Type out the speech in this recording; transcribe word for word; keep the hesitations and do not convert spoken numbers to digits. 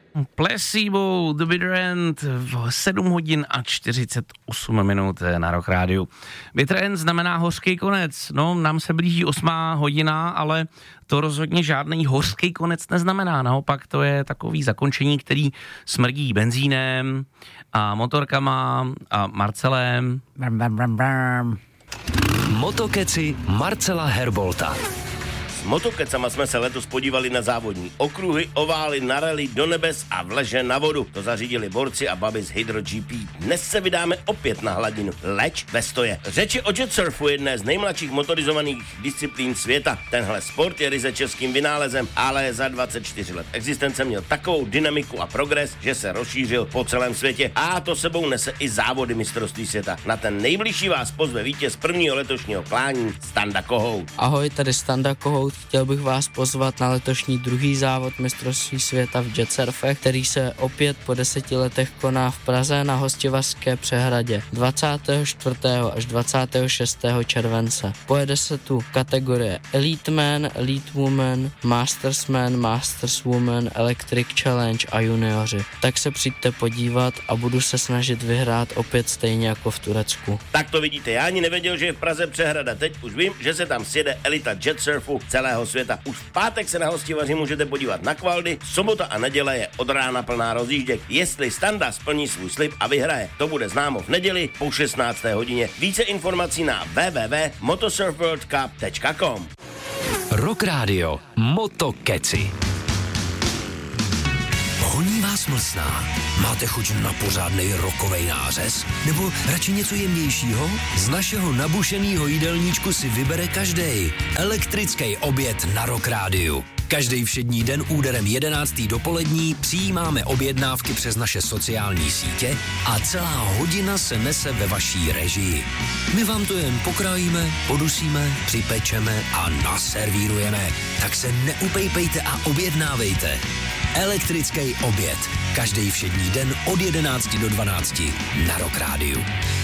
Placebo, The Bitter End v sedm hodin a čtyřicet osm minut na Rock Rádiu. Bitter End znamená hořký konec. No, nám se blíží osmá hodina, ale to rozhodně žádný hořký konec neznamená. Naopak to je takový zakončení, který smrdí benzínem a motorkama a Marcelem. Brum, brum, brum, brum. Motokeci Marcela Herbolta. S motokecama jsme se letos podívali na závodní okruhy, ovály, na rally, do nebes a vleže na vodu. To zařídili borci a baby z Hydro G P. Dnes se vydáme opět na hladinu, leč ve stoje. Řeč je o jetsurfu, jedné z nejmladších motorizovaných disciplín světa. Tenhle sport je ryze českým vynálezem, ale za dvacet čtyři let existence měl takovou dynamiku a progres, že se rozšířil po celém světě. A to sebou nese i závody mistrovství světa. Na ten nejbližší vás pozve vítěz prvního letošního klání Standa Kohout. Ahoj, tady Standa Kohout. Chtěl bych vás pozvat na letošní druhý závod mistrovství světa v jetsurfech, který se opět po deseti letech koná v Praze na Hostivařské přehradě dvacátého čtvrtého až dvacátého šestého července. Pojede se tu kategorie Elite Man, Elite Woman, Masters Man, Masters Woman, Electric Challenge a junioři. Tak se přijďte podívat a budu se snažit vyhrát opět stejně jako v Turecku. Tak to vidíte, já ani nevěděl, že je v Praze přehrada. Teď už vím, že se tam sjede elita jetsurfu celého světa. Už v pátek se na Hostivaři můžete podívat na kvaldy, sobota a neděle je od rána plná rozjížděk. Jestli Standa splní svůj slib a vyhraje, to bude známo v neděli po šestnácté hodině. Více informací na w w w tečka motosurfworld cup tečka com. Rock Radio Motokeci. Honí vás mlsná? Máte chuť na pořádnej rokovej nářez? Nebo radši něco jemnějšího? Z našeho nabušenýho jídelníčku si vybere každej. Elektrický oběd na Rock Rádiu. Každý všední den úderem jedenáctý dopolední přijímáme objednávky přes naše sociální sítě a celá hodina se nese ve vaší režii. My vám to jen pokrájíme, podusíme, připečeme a naservírujeme. Tak se neupejpejte a objednávejte. Elektrický oběd. Každý všední den od jedenácti do dvanácti na Rock Rádiu.